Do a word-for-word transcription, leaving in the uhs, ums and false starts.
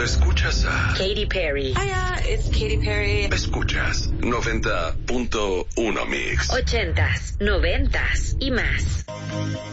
escuchas a Katy Perry. Hiya, it's Katy Perry. Escuchas noventa punto uno Mix. Ochentas, noventas y más.